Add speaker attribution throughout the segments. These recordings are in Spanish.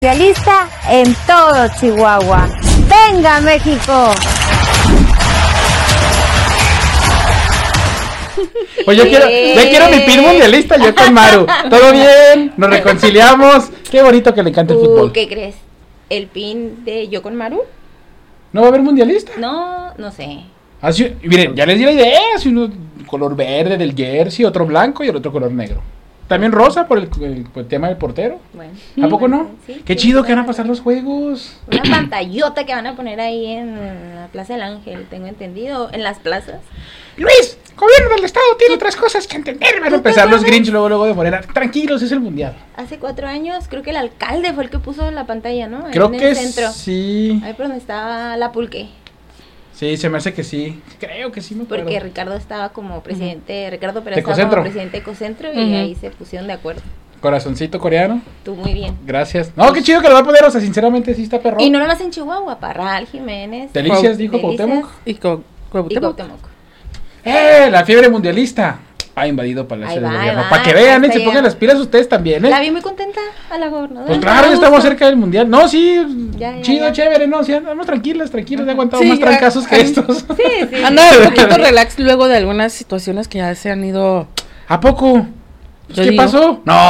Speaker 1: Mundialista en todo Chihuahua. ¡Venga, México!
Speaker 2: Pues ya quiero mi pin mundialista yo con Maru. ¿Todo bien? Nos reconciliamos. Qué bonito que le encanta el fútbol.
Speaker 3: ¿Qué crees? ¿El pin de yo con Maru?
Speaker 2: ¿No va a haber mundialista?
Speaker 3: No sé.
Speaker 2: Así, miren, ya les di la idea. Así uno color verde del jersey, otro blanco y el otro color negro. También rosa por el tema del portero.
Speaker 3: Bueno.
Speaker 2: ¿A poco no?
Speaker 3: Sí,
Speaker 2: Qué
Speaker 3: sí,
Speaker 2: chido que van a pasar los juegos.
Speaker 3: Una pantallota que van a poner ahí en la Plaza del Ángel, tengo entendido, en las plazas.
Speaker 2: Luis, gobierno del estado tiene otras cosas que entender. Van a empezar los Grinch luego de Morena. Tranquilos, es el mundial.
Speaker 3: Hace 4 años creo que el alcalde fue el que puso la pantalla, ¿no? Ahí
Speaker 2: Creo
Speaker 3: en
Speaker 2: que
Speaker 3: el centro.
Speaker 2: sí.
Speaker 3: Ahí por donde estaba la Pulque.
Speaker 2: Sí, se me hace que sí. Creo que sí me acuerdo.
Speaker 3: Porque Ricardo estaba como presidente, Ricardo Pérez
Speaker 2: De
Speaker 3: estaba
Speaker 2: Ecocentro.
Speaker 3: como presidente de Ecocentro y ahí se pusieron de acuerdo.
Speaker 2: Corazoncito coreano.
Speaker 3: Tú muy bien.
Speaker 2: Gracias. No, qué chido que lo va a poner, o sea, sinceramente sí está perrón.
Speaker 3: Y no nomás en Chihuahua, Parral, Jiménez.
Speaker 2: Delicias, dijo
Speaker 3: Delicias
Speaker 2: Cuauhtémoc.
Speaker 4: Y
Speaker 3: y Cuauhtémoc.
Speaker 2: La fiebre mundialista ha invadido Palacio
Speaker 3: Ahí
Speaker 2: de
Speaker 3: va,
Speaker 2: Gobierno.
Speaker 3: ahí
Speaker 2: Para
Speaker 3: va,
Speaker 2: que vean,
Speaker 3: hasta
Speaker 2: se pongan
Speaker 3: allá.
Speaker 2: las pilas ustedes también,
Speaker 3: La vi muy contenta a la gobernadora.
Speaker 2: Pues claro, ya estamos cerca del mundial. No, sí,
Speaker 3: Ya,
Speaker 2: chido, chévere, no, sí, andamos tranquilos, he aguantado
Speaker 4: Sí,
Speaker 2: más trancazos que estos.
Speaker 3: Sí.
Speaker 4: Anda un poquito relax luego de algunas situaciones que ya se han ido.
Speaker 2: ¿A poco?
Speaker 4: Yo
Speaker 2: ¿Qué
Speaker 4: digo.
Speaker 2: pasó? No,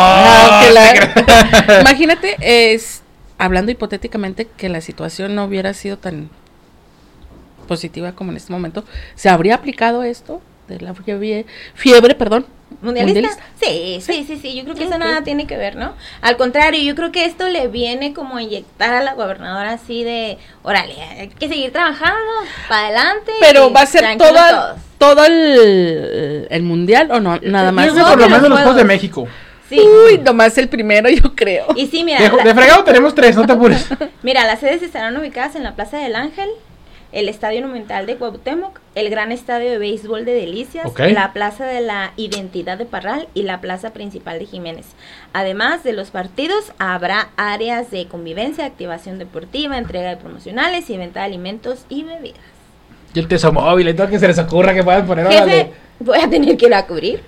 Speaker 4: Imagínate, hablando hipotéticamente, que la situación no hubiera sido tan positiva como en este momento, ¿se habría aplicado esto de la fiebre,
Speaker 3: ¿Mundialista? Sí, yo creo que eso nada tiene que ver, ¿no? Al contrario, yo creo que esto le viene como a inyectar a la gobernadora así de, órale, hay que seguir trabajando, para adelante.
Speaker 4: Pero va a ser
Speaker 3: tranquilos todos.
Speaker 4: todo el mundial o no, nada más.
Speaker 2: Yo creo que por lo
Speaker 3: Los
Speaker 2: menos los Juegos de
Speaker 3: juegos.
Speaker 2: México.
Speaker 3: Sí.
Speaker 4: Uy, nomás el primero, yo creo.
Speaker 3: Y sí, mira,
Speaker 2: De fregado tenemos 3, no te apures.
Speaker 3: mira, las sedes estarán ubicadas en la Plaza del Ángel, el Estadio Monumental de Cuauhtémoc, el Gran Estadio de Béisbol de Delicias,
Speaker 2: Ok.
Speaker 3: la Plaza de la Identidad de Parral y la Plaza Principal de Jiménez. Además de los partidos, habrá áreas de convivencia, activación deportiva, entrega de promocionales y venta de alimentos y bebidas.
Speaker 2: Y el tesomóvil y todo que se les ocurra que puedan poner.
Speaker 3: Jefe,
Speaker 2: órale.
Speaker 3: voy a tener que ir a cubrir.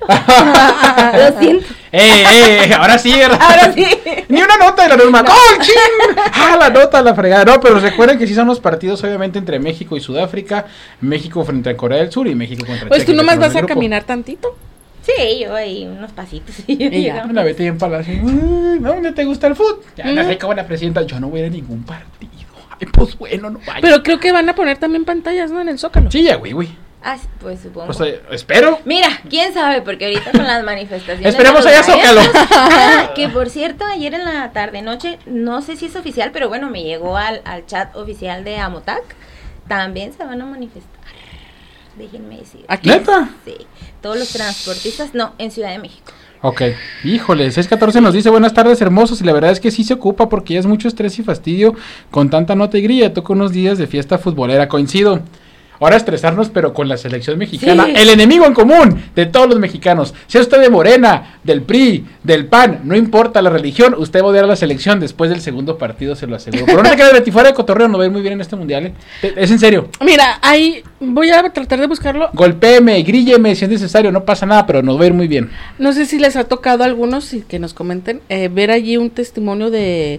Speaker 3: Lo siento.
Speaker 2: Ahora sí, ¿verdad?
Speaker 3: Ahora sí.
Speaker 2: Ni una nota de la norma. ¡Oh, ching! La nota, la fregada. No, pero recuerden que sí son los partidos, obviamente, entre México y Sudáfrica. México frente a Corea del Sur y México contra
Speaker 4: Pues
Speaker 2: Chequia,
Speaker 4: tú nomás
Speaker 2: que son
Speaker 4: vas
Speaker 2: el
Speaker 4: a
Speaker 2: grupo.
Speaker 4: caminar tantito.
Speaker 3: Sí, yo ahí unos pasitos. Y
Speaker 4: ya.
Speaker 3: llegamos.
Speaker 2: Una vete ahí en Palacio. ¿Dónde te gusta el fútbol? Ya la rica buena presidenta. Yo no voy a ir a ningún partido. Ay, pues bueno, no vaya.
Speaker 4: Pero creo que van a poner también pantallas, ¿no? En el Zócalo.
Speaker 2: Sí, ya, güey.
Speaker 3: Ah, pues supongo.
Speaker 2: O sea, espero.
Speaker 3: Mira, quién sabe, porque ahorita con las manifestaciones.
Speaker 2: Esperemos
Speaker 3: de los
Speaker 2: allá Zócalo.
Speaker 3: Que por cierto, ayer en la tarde-noche, no sé si es oficial, pero bueno, me llegó al chat oficial de Amotac. También se van a manifestar. Déjenme decir.
Speaker 4: ¿Aquí?
Speaker 2: ¿Neta?
Speaker 3: Sí, todos los transportistas, no, en Ciudad de México.
Speaker 2: Ok, híjole, 614 nos dice buenas tardes hermosos y la verdad es que sí se ocupa porque ya es mucho estrés y fastidio con tanta nota y grilla, toca unos días de fiesta futbolera, coincido. Ahora estresarnos pero con la selección mexicana,
Speaker 3: Sí.
Speaker 2: el enemigo en común de todos los mexicanos, sea usted de Morena, del PRI, del PAN, no importa la religión, usted va a odiar a la selección después del segundo partido, se lo aseguro. Pero no te quedes Betty, fuera de cotorreo, no va a ir muy bien en este mundial, es en serio.
Speaker 4: Mira, ahí voy a tratar de buscarlo.
Speaker 2: Golpéeme, grílleme si es necesario, no pasa nada, pero nos va a ir muy bien.
Speaker 4: No sé si les ha tocado a algunos y que nos comenten, ver allí un testimonio de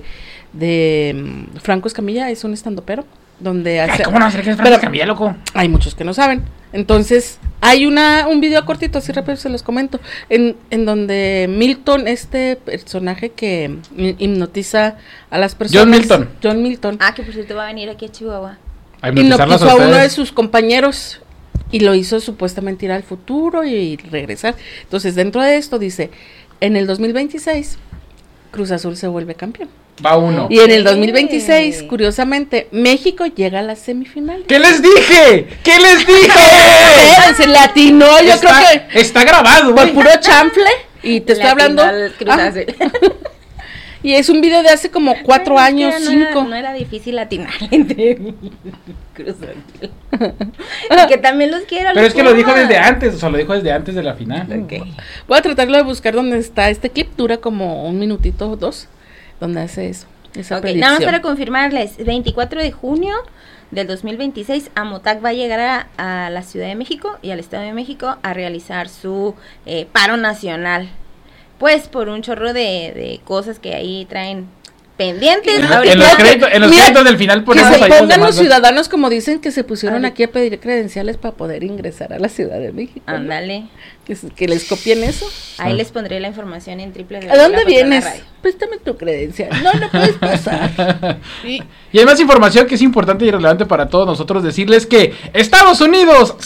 Speaker 4: Franco Escamilla, es un estandopero, donde
Speaker 2: Ay,
Speaker 4: hace...
Speaker 2: ¿cómo no? ¿Será que es
Speaker 4: Pero-
Speaker 2: Franco Escamilla, loco?
Speaker 4: Hay muchos que no saben. Entonces, hay un video cortito, así rápido se los comento, en donde Milton, este personaje que hipnotiza a las personas. John Milton.
Speaker 3: Ah, que por cierto va a venir aquí a Chihuahua.
Speaker 2: A hipnotizarlas
Speaker 4: Hipnotizó a uno de
Speaker 2: ustedes.
Speaker 4: sus compañeros y lo hizo supuestamente ir al futuro y regresar. Entonces, dentro de esto dice, en el 2026, Cruz Azul se vuelve campeón.
Speaker 2: Va uno.
Speaker 4: Y en el 2026, curiosamente, México llega a la semifinal.
Speaker 2: ¿Qué les dije? ¿Qué les dije?
Speaker 4: Se le atinó, yo creo que
Speaker 2: Está grabado,
Speaker 4: por
Speaker 2: güey.
Speaker 4: puro chanfle. Y te estoy
Speaker 3: Le
Speaker 4: hablando.
Speaker 3: atinó al Cruz
Speaker 4: Ah,
Speaker 3: Azul.
Speaker 4: y es un video de hace como 4
Speaker 3: Ay,
Speaker 4: años,
Speaker 3: es que
Speaker 4: 5.
Speaker 3: No era difícil atinar entre Cruz Azul. Y que también los quiero.
Speaker 2: Pero es que lo dijo desde antes, o sea, lo dijo desde antes de la final.
Speaker 3: Okay.
Speaker 4: Voy a tratarlo de buscar donde está este clip. Dura como 1 minutito o 2. Donde hace eso. Esa
Speaker 3: Ok,
Speaker 4: predicción.
Speaker 3: nada más para confirmarles, 24 de junio del 2026, Amotac va a llegar a la Ciudad de México y al Estado de México a realizar su paro nacional. Pues por un chorro de cosas que ahí traen pendientes.
Speaker 2: En los créditos del final
Speaker 4: ponemos que se pongan los ciudadanos, como dicen, que se pusieron aquí a pedir credenciales para poder ingresar a la Ciudad de México.
Speaker 3: Ándale.
Speaker 4: Que les copien eso.
Speaker 3: Ahí les pondré la información en triple.
Speaker 4: ¿A dónde vienes? Préstame tu credencial. No puedes pasar.
Speaker 2: Y hay más información que es importante y relevante para todos nosotros decirles que Estados Unidos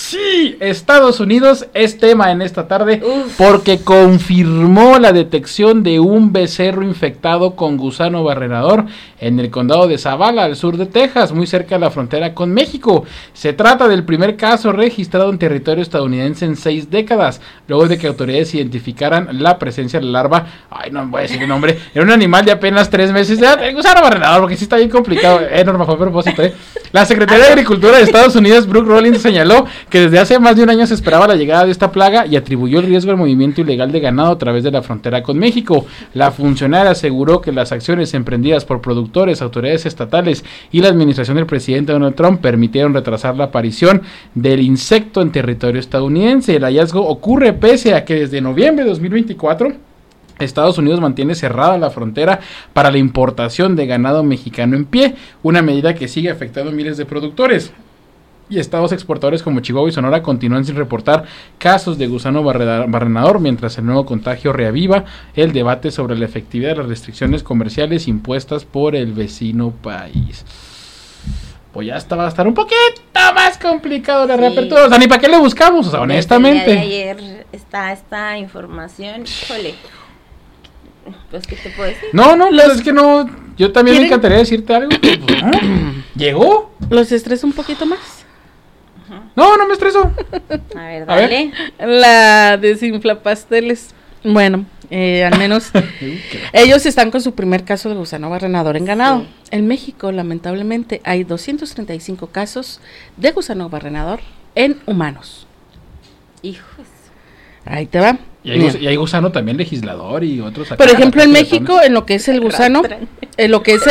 Speaker 2: es tema en esta tarde. Porque confirmó la detección de un becerro infectado con gusano barrenador en el condado de Zavala, al sur de Texas, muy cerca de la frontera con México. Se trata del primer caso registrado en territorio estadounidense en 6 décadas, luego de que autoridades identificaran la presencia de la larva. Ay, no voy a decir el nombre. Era un animal de apenas 3 meses de edad. El gusano barrenador, porque sí está bien complicado. Norma, fue a propósito, La Secretaría de Agricultura de Estados Unidos, Brooke Rollins, señaló que desde hace más de un año se esperaba la llegada de esta plaga y atribuyó el riesgo al movimiento ilegal de ganado a través de la frontera con México. La funcionaria aseguró que las acciones emprendidas por productores, autoridades estatales y la administración del presidente Donald Trump permitieron retrasar la aparición del insecto en territorio estadounidense. El hallazgo ocurre pese a que desde noviembre de 2024 Estados Unidos mantiene cerrada la frontera para la importación de ganado mexicano en pie, una medida que sigue afectando a miles de productores. Y estados exportadores como Chihuahua y Sonora continúan sin reportar casos de gusano barrenador, mientras el nuevo contagio reaviva el debate sobre la efectividad de las restricciones comerciales impuestas por el vecino país. Pues ya va a estar un poquito más complicado la reapertura. O sea, ni para qué le buscamos, o sea, honestamente.
Speaker 3: Desde ayer está esta información, híjole. Pues, ¿qué te puedo decir?
Speaker 2: No, es que no. Yo también me encantaría decirte algo. Pues, ¿llegó?
Speaker 4: ¿Los estresa un poquito más?
Speaker 2: No me estreso.
Speaker 3: A ver, dale.
Speaker 4: La desinfla pasteles. Bueno, al menos ellos están con su primer caso de gusano barrenador en ganado. Sí. En México, lamentablemente, hay 235 casos de gusano barrenador en humanos.
Speaker 3: Hijos.
Speaker 4: Ahí te va.
Speaker 2: Y hay gusano también legislador y otros.
Speaker 4: Por ejemplo, en México, en lo que es el gusano, en lo que es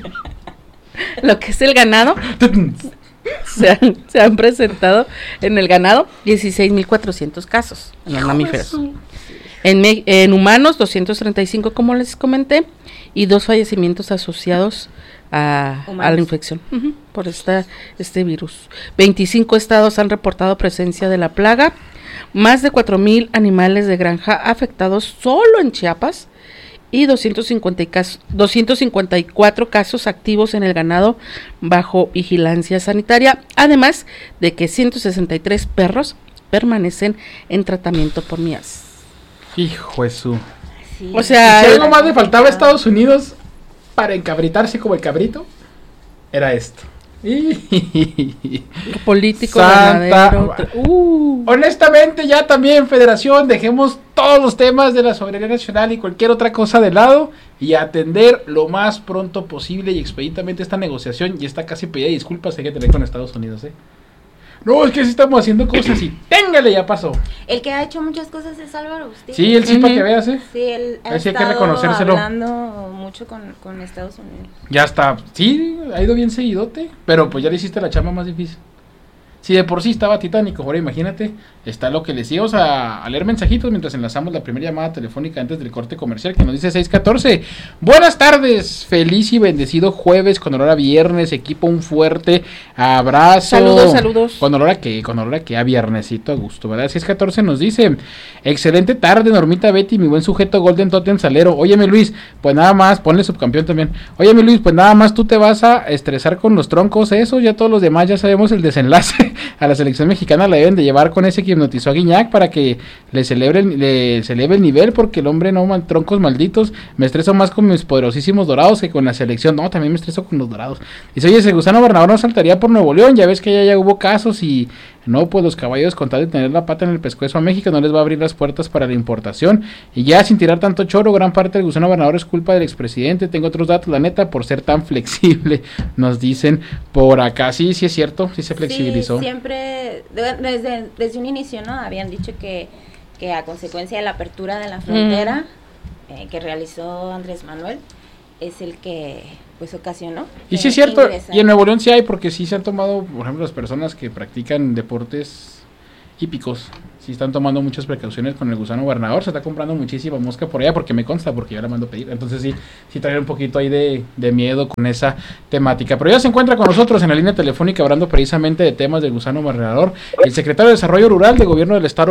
Speaker 4: el ganado, se han presentado en el ganado 16,400 casos en los mamíferos. En humanos, 235, como les comenté, y 2 fallecimientos asociados a la infección por este virus. 25 estados han reportado presencia de la plaga. Más de 4,000 animales de granja afectados solo en Chiapas y 254 casos activos en el ganado bajo vigilancia sanitaria, además de que 163 perros permanecen en tratamiento por MIAS.
Speaker 2: Hijo de su.
Speaker 3: Sí.
Speaker 2: O sea, si algo más le faltaba a Estados Unidos para encabritarse como el cabrito, era esto.
Speaker 4: Político, ganadero.
Speaker 2: Honestamente, ya también, Federación, dejemos todos los temas de la soberanía nacional y cualquier otra cosa de lado y atender lo más pronto posible y expeditamente esta negociación y esta casi pedida de disculpas hay que tener con Estados Unidos, No, es que sí estamos haciendo cosas y téngale, ya pasó.
Speaker 3: El que ha hecho muchas cosas es Álvaro Agustín.
Speaker 2: Sí, él sí, para que veas,
Speaker 3: Sí, él ha
Speaker 2: sí hay que reconocérselo.
Speaker 3: Hablando mucho con Estados Unidos.
Speaker 2: Ya está, sí, ha ido bien seguidote, pero pues ya le hiciste la chamba más difícil. Si de por sí estaba titánico, ahora imagínate, está lo que les íbamos a leer mensajitos mientras enlazamos la primera llamada telefónica antes del corte comercial que nos dice 614. Buenas tardes, feliz y bendecido jueves con olor a viernes, equipo, un fuerte abrazo.
Speaker 4: Saludos.
Speaker 2: Con olor a que a viernesito a gusto, ¿verdad? 614 nos dice, excelente tarde, Normita Betty, mi buen sujeto Golden Totem Salero. Óyeme Luis, pues nada más, ponle subcampeón también. Óyeme Luis, pues nada más tú te vas a estresar con los troncos, eso, ya todos los demás ya sabemos el desenlace. A la selección mexicana la deben de llevar con ese que hipnotizó a Guiñac para que le eleve el nivel, porque el hombre no, troncos malditos, me estreso más con mis poderosísimos Dorados que con la selección. No, también me estreso con los Dorados. Dice, oye, ese gusano barrenador no saltaría por Nuevo León, ya ves que ya hubo casos y no, pues los caballos con tal de tener la pata en el pescuezo a México no les va a abrir las puertas para la importación. Y ya sin tirar tanto choro, gran parte del gusano barrenador es culpa del expresidente. Tengo otros datos, la neta, por ser tan flexible, nos dicen por acá. Sí es cierto, sí se flexibilizó.
Speaker 3: Sí, siempre, desde un inicio, ¿no? Habían dicho que a consecuencia de la apertura de la frontera que realizó Andrés Manuel, es el que pues ocasionó.
Speaker 2: Y sí es cierto, y en Nuevo León sí hay, porque sí se han tomado, por ejemplo, las personas que practican deportes hípicos, sí están tomando muchas precauciones con el gusano gobernador, se está comprando muchísima mosca por allá, porque me consta, porque yo la mando a pedir, entonces sí trae un poquito ahí de miedo con esa temática, pero ya se encuentra con nosotros en la línea telefónica hablando precisamente de temas del gusano gobernador, el secretario de Desarrollo Rural del Gobierno del Estado,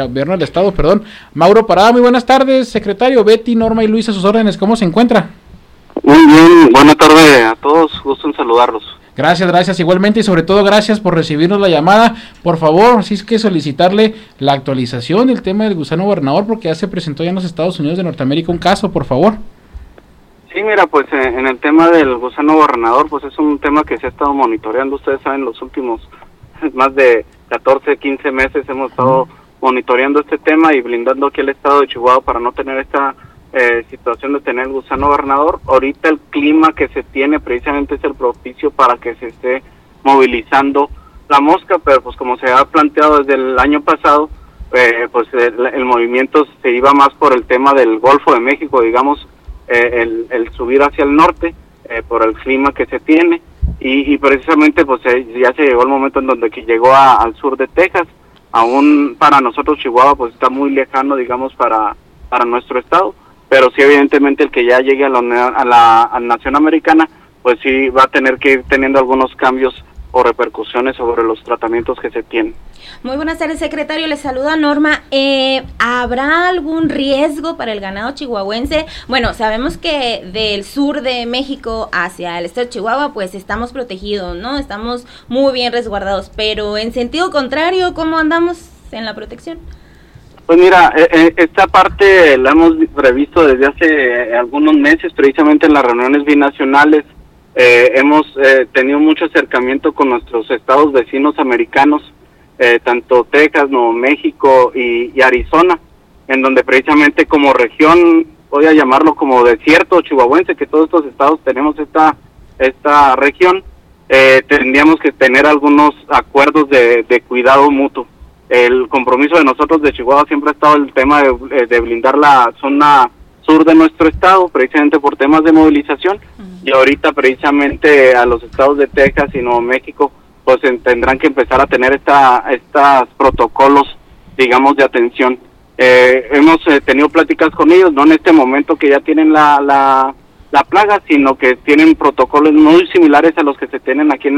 Speaker 2: Mauro Parada. Muy buenas tardes, secretario. Betty, Norma y Luis a sus órdenes, ¿cómo se encuentra?
Speaker 5: Muy bien, buena tarde a todos, gusto en saludarlos.
Speaker 2: Gracias, igualmente, y sobre todo gracias por recibirnos la llamada. Por favor, sí es que solicitarle la actualización del tema del gusano gobernador, porque ya se presentó ya en los Estados Unidos de Norteamérica un caso, por favor.
Speaker 5: Sí, mira, pues en el tema del gusano gobernador, pues es un tema que se ha estado monitoreando. Ustedes saben, los últimos más de 14, 15 meses hemos estado monitoreando este tema y blindando aquí el estado de Chihuahua para no tener esta situación de tener el gusano gobernador. Ahorita el clima que se tiene precisamente es el propicio para que se esté movilizando la mosca, pero pues como se ha planteado desde el año pasado, pues el movimiento se iba más por el tema del Golfo de México, digamos, el subir hacia el norte, por el clima que se tiene, y precisamente pues ya se llegó el momento en donde que llegó al sur de Texas. Aún para nosotros Chihuahua pues está muy lejano, digamos, para nuestro estado, pero sí evidentemente el que ya llegue a la nación americana, pues sí va a tener que ir teniendo algunos cambios o repercusiones sobre los tratamientos que se tienen.
Speaker 3: Muy buenas tardes, secretario, les saluda Norma. ¿Habrá algún riesgo para el ganado chihuahuense? Bueno, sabemos que del sur de México hacia el estado de Chihuahua, pues estamos protegidos, ¿no? Estamos muy bien resguardados, pero en sentido contrario, ¿cómo andamos en la protección?
Speaker 5: Pues mira, esta parte la hemos previsto desde hace algunos meses, precisamente en las reuniones binacionales. Hemos tenido mucho acercamiento con nuestros estados vecinos americanos, tanto Texas, Nuevo México y Arizona, en donde precisamente como región, voy a llamarlo como desierto chihuahuense, que todos estos estados tenemos esta región, tendríamos que tener algunos acuerdos de cuidado mutuo. El compromiso de nosotros de Chihuahua siempre ha estado el tema de blindar la zona sur de nuestro estado, precisamente por temas de movilización, y ahorita precisamente a los estados de Texas y Nuevo México pues tendrán que empezar a tener estos protocolos, digamos, de atención. Hemos tenido pláticas con ellos, no en este momento que ya tienen la plaga, sino que tienen protocolos muy similares a los que se tienen aquí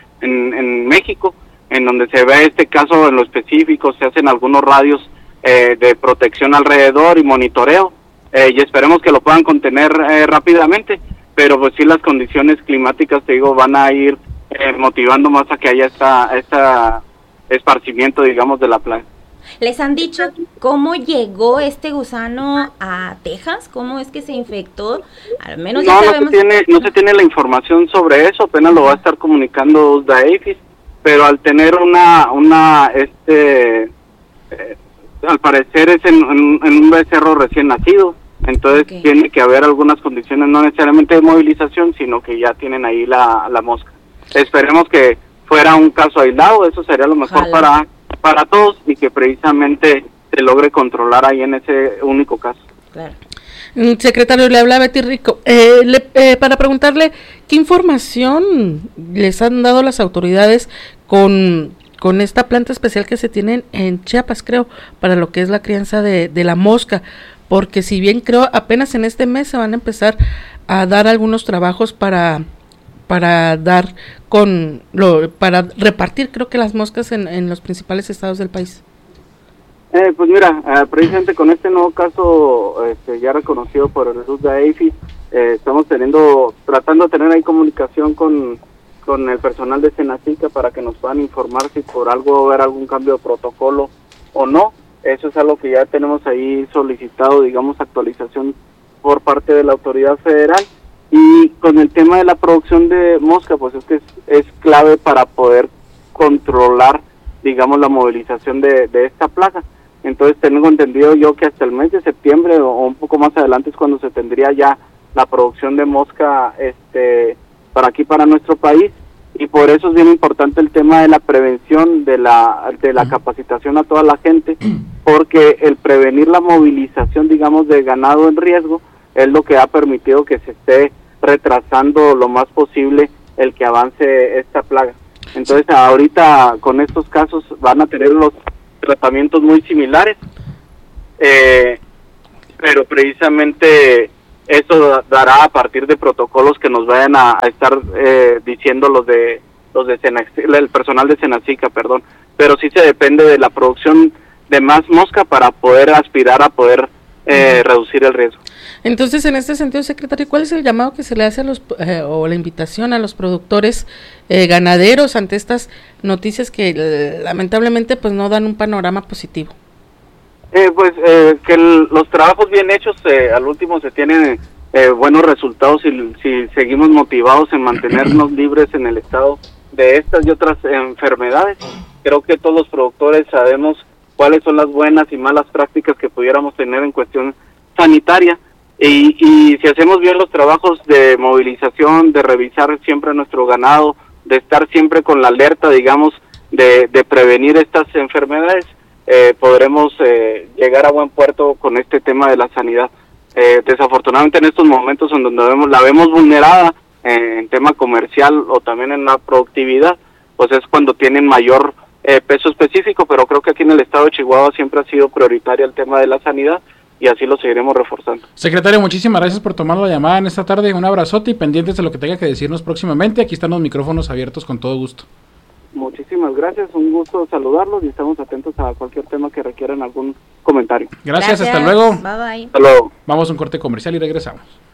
Speaker 5: en México, en donde se ve este caso en lo específico, se hacen algunos radios de protección alrededor y monitoreo, y esperemos que lo puedan contener rápidamente, pero pues sí las condiciones climáticas, te digo, van a ir motivando más a que haya esta esparcimiento, digamos, de la plaga.
Speaker 3: ¿Les han dicho cómo llegó este gusano a Texas? ¿Cómo es que se infectó? Al menos ya sabemos.
Speaker 5: No se tiene la información sobre eso, apenas lo va a estar comunicando USDA-APHIS, pero al tener al parecer es en un becerro recién nacido, entonces tiene que haber algunas condiciones, no necesariamente de movilización, sino que ya tienen ahí la mosca. Esperemos que fuera un caso aislado, eso sería lo mejor para todos, y que precisamente se logre controlar ahí en ese único caso.
Speaker 3: Claro.
Speaker 4: Secretario, le habla Betty Rico. Para preguntarle, ¿qué información les han dado las autoridades con esta planta especial que se tiene en Chiapas, creo, para lo que es la crianza de la mosca? Porque si bien creo apenas en este mes se van a empezar a dar algunos trabajos para repartir, creo que las moscas en los principales estados del país.
Speaker 5: Pues mira, precisamente con este nuevo caso ya reconocido por el USDA-APHIS, estamos tratando de tener ahí comunicación con el personal de Senacica para que nos puedan informar si por algo va a haber algún cambio de protocolo o no. Eso es algo que ya tenemos ahí solicitado, digamos, actualización por parte de la autoridad federal. Y con el tema de la producción de mosca, pues es que es clave para poder controlar, digamos, la movilización de esta plaga. Entonces tengo entendido yo que hasta el mes de septiembre o un poco más adelante es cuando se tendría ya la producción de mosca para nuestro país, y por eso es bien importante el tema de la prevención, de la capacitación a toda la gente, porque el prevenir la movilización, digamos, de ganado en riesgo es lo que ha permitido que se esté retrasando lo más posible el que avance esta plaga. Entonces ahorita con estos casos van a tener tratamientos muy similares, pero precisamente eso dará a partir de protocolos que nos vayan a estar diciendo los de el personal de Senacica, perdón, pero sí se depende de la producción de más mosca para poder aspirar a poder reducir el riesgo.
Speaker 4: Entonces, en este sentido, secretario, ¿cuál es el llamado que se le hace a los o la invitación a los productores ganaderos ante estas noticias que lamentablemente pues no dan un panorama positivo?
Speaker 5: Que los trabajos bien hechos al último se tienen buenos resultados si seguimos motivados en mantenernos libres en el estado de estas y otras enfermedades. Creo que todos los productores sabemos cuáles son las buenas y malas prácticas que pudiéramos tener en cuestión sanitaria, y si hacemos bien los trabajos de movilización, de revisar siempre nuestro ganado, de estar siempre con la alerta, digamos, de prevenir estas enfermedades, podremos llegar a buen puerto con este tema de la sanidad. Desafortunadamente en estos momentos en donde la vemos vulnerada en tema comercial o también en la productividad, pues es cuando tienen mayor peso específico, pero creo que aquí en el estado de Chihuahua siempre ha sido prioritario el tema de la sanidad y así lo seguiremos reforzando.
Speaker 2: Secretario, muchísimas gracias por tomar la llamada en esta tarde, un abrazote y pendientes de lo que tenga que decirnos próximamente. Aquí están los micrófonos abiertos con todo gusto.
Speaker 5: Muchísimas gracias, un gusto saludarlos y estamos atentos a cualquier tema que requieran algún comentario.
Speaker 2: Gracias, hasta luego.
Speaker 3: Bye bye.
Speaker 5: Hasta luego.
Speaker 2: Vamos a un corte comercial y regresamos.